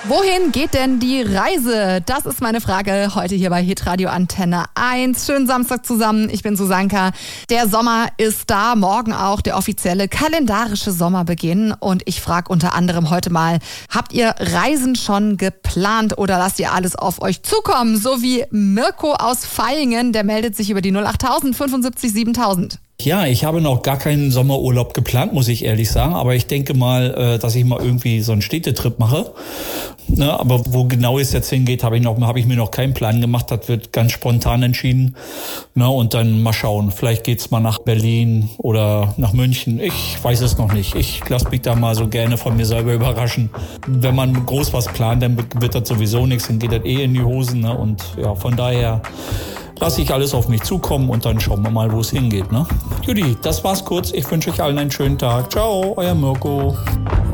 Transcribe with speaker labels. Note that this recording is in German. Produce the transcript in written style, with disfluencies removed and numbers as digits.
Speaker 1: Wohin geht denn die Reise? Das ist meine Frage heute hier bei Hitradio Antenne 1. Schönen Samstag zusammen, ich bin Susanka. Der Sommer ist da, morgen auch der offizielle kalendarische Sommerbeginn. Und ich frage unter anderem heute mal, habt ihr Reisen schon geplant oder lasst ihr alles auf euch zukommen? So wie Mirko aus Vaihingen, der meldet sich über die 08000 75 7000.
Speaker 2: Ja, ich habe noch gar keinen Sommerurlaub geplant, muss ich ehrlich sagen. Aber ich denke mal, dass ich mal irgendwie so einen Städtetrip mache. Ne, aber wo genau es jetzt hingeht, habe ich mir noch keinen Plan gemacht. Das wird ganz spontan entschieden. Ne, und dann mal schauen. Vielleicht geht's mal nach Berlin oder nach München. Ich weiß es noch nicht. Ich lasse mich da mal so gerne von mir selber überraschen. Wenn man groß was plant, dann wird das sowieso nichts. Dann geht das in die Hosen. Ne? Und ja, von daher lasse ich alles auf mich zukommen und dann schauen wir mal, wo es hingeht. Ne? Judy, das war's kurz. Ich wünsche euch allen einen schönen Tag. Ciao, euer Mirko.